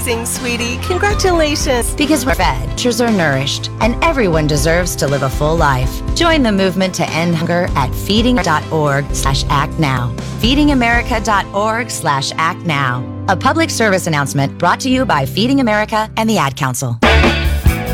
amazing, sweetie. Congratulations. Because we're fed, creatures are nourished, and everyone deserves to live a full life. Join the movement to end hunger at feeding.org/act now. feedingamerica.org/act now. A public service announcement brought to you by Feeding America and the Ad Council.